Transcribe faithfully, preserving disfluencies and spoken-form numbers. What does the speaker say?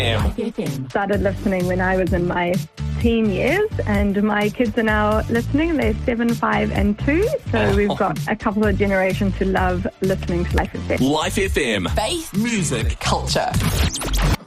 Life F M. Started listening when I was in my teen years, and my kids are now listening. They're seven, five, and two. So Oh. we've got a couple of generations who love listening to Life F M. Life F M. Faith, Music. culture.